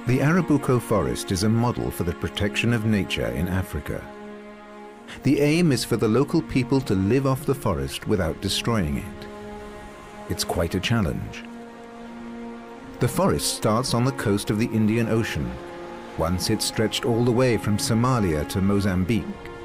The Arabuko forest is a model for the protection of nature in Africa. The aim is for the local people to live off the forest without destroying it. It's quite a challenge. The forest starts on the coast of the Indian Ocean. Once it stretched all the way from Somalia to Mozambique.